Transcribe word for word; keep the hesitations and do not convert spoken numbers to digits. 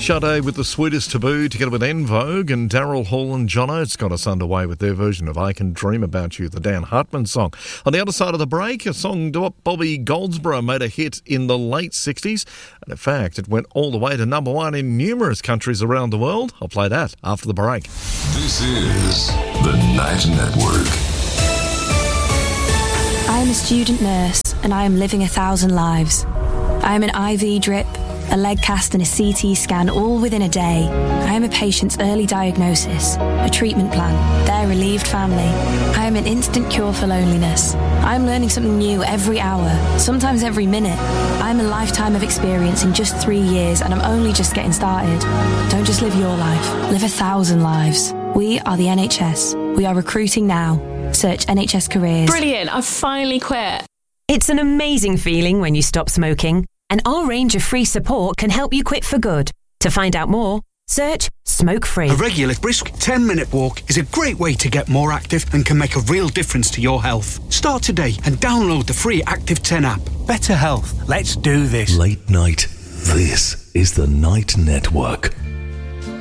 Sade with The Sweetest Taboo together with En Vogue and Daryl Hall and John Oates got us underway with their version of I Can Dream About You, the Dan Hartman song. On the other side of the break, a song Bobby Goldsboro made a hit in the late sixties. And in fact, it went all the way to number one in numerous countries around the world. I'll play that after the break. This is the Night Network. I am a student nurse and I am living a thousand lives. I am an I V drip, a leg cast and a C T scan all within a day. I am a patient's early diagnosis, a treatment plan, their relieved family. I am an instant cure for loneliness. I am learning something new every hour, sometimes every minute. I am a lifetime of experience in just three years and I'm only just getting started. Don't just live your life, live a thousand lives. We are the N H S. We are recruiting now. Search N H S Careers. Brilliant, I've finally quit. It's an amazing feeling when you stop smoking, and our range of free support can help you quit for good. To find out more, search Smoke Free. A regular brisk ten-minute walk is a great way to get more active and can make a real difference to your health. Start today and download the free Active ten app. Better health. Let's do this. Late night. This is the Night Network.